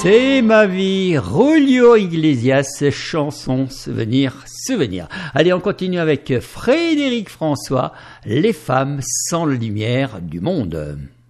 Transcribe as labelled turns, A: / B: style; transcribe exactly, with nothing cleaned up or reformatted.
A: C'est ma vie, Julio Iglesias, chanson Souvenir, Souvenir. Allez, on continue avec Frédéric François, Les femmes sans lumière du monde.